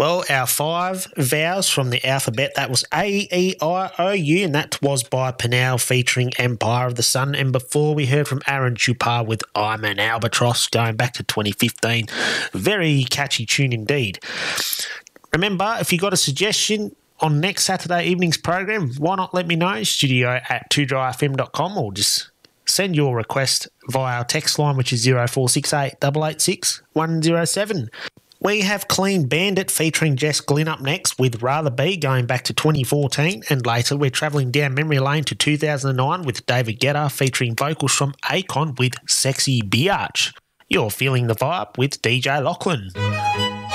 Well, our 5 vows from the alphabet, that was A-E-I-O-U, and that was by Penal featuring Empire of the Sun. And before we heard from Aaron Chupar with I'm an Albatross, going back to 2015. Very catchy tune indeed. Remember, if you got a suggestion on next Saturday evening's program, why not let me know, studio@2drfm.com, or just send your request via our text line, which is 0468 886 107. We have Clean Bandit featuring Jess Glynn up next with Rather Be, going back to 2014. And later we're travelling down memory lane to 2009 with David Guetta featuring vocals from Akon with Sexy Biatch. You're feeling the vibe with DJ Lachlan.